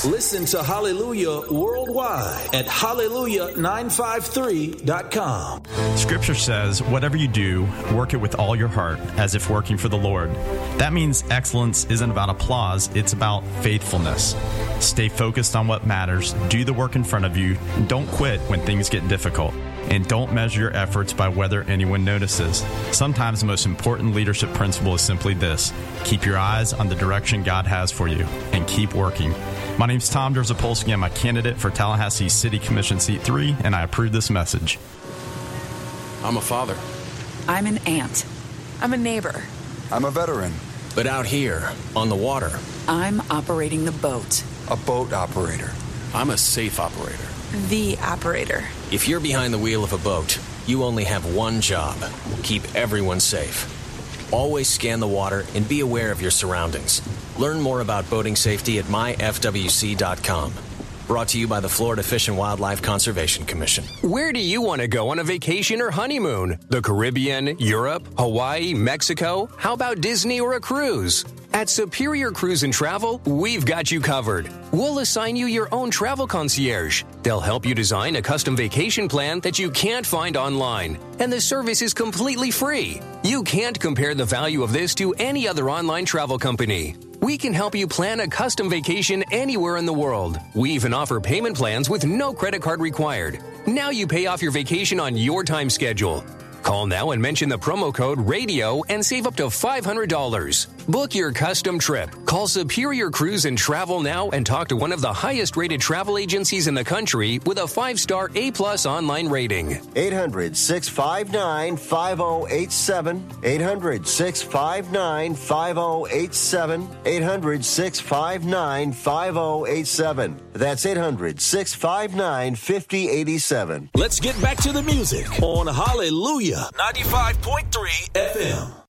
Listen to Hallelujah worldwide at hallelujah953.com. Scripture says, whatever you do, work it with all your heart, as if working for the Lord. That means excellence isn't about applause, it's about faithfulness. Stay focused on what matters, do the work in front of you, don't quit when things get difficult, and don't measure your efforts by whether anyone notices. Sometimes the most important leadership principle is simply this: keep your eyes on the direction God has for you, and keep working. My name's Tom Derzapolsky. I'm a candidate for Tallahassee City Commission Seat 3, and I approve this message. I'm a father. I'm an aunt. I'm a neighbor. I'm a veteran. But out here, on the water, I'm operating the boat. A boat operator. I'm a safe operator. The operator. If you're behind the wheel of a boat, you only have one job: keep everyone safe. Always scan the water and be aware of your surroundings. Learn more about boating safety at myfwc.com. Brought to you by the Florida Fish and Wildlife Conservation Commission. Where do you want to go on a vacation or honeymoon? The Caribbean, Europe, Hawaii, Mexico? How about Disney or a cruise? At Superior Cruise and Travel, we've got you covered. We'll assign you your own travel concierge. They'll help you design a custom vacation plan that you can't find online. And the service is completely free. You can't compare the value of this to any other online travel company. We can help you plan a custom vacation anywhere in the world. We even offer payment plans with no credit card required. Now you pay off your vacation on your time schedule. Call now and mention the promo code RADIO and save up to $500. Book your custom trip. Call Superior Cruise and Travel now and talk to one of the highest-rated travel agencies in the country with a 5-star A+ online rating. 800-659-5087. 800-659-5087. 800-659-5087. That's 800-659-5087. Let's get back to the music on Hallelujah 95.3 FM.